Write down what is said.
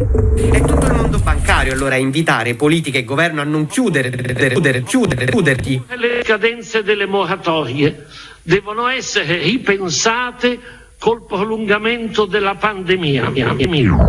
È tutto il mondo bancario allora a invitare politica e governo a non chiuderti. Le scadenze delle moratorie devono essere ripensate col prolungamento della pandemia.